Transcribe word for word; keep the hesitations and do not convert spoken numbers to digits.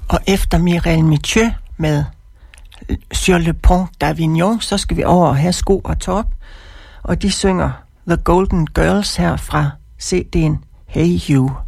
Og efter Mireille Mathieu med Sur le pont d'Avignon, så skal vi over og have sko og top. Og de synger The Golden Girls her fra C D'en Hey You.